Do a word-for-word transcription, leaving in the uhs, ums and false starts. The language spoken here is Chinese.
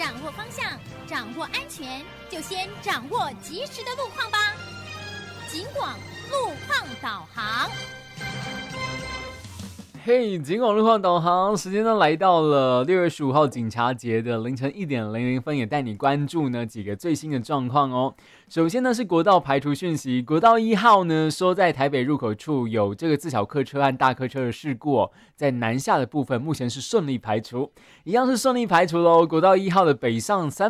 掌握方向，掌握安全，就先掌握及时的路况吧。警广路况导航。 嘿，警广路况导航时间呢来到了六月十五号警察节的凌晨一点零零分，也带你关注呢几个最新的状况哦。首先呢是国道排除讯息，国道一号呢说在台北入口处有这个自小客车和大客车的事故、哦，在南下的部分目前是顺利排除，一样是顺利排除喽。国道一号的北上三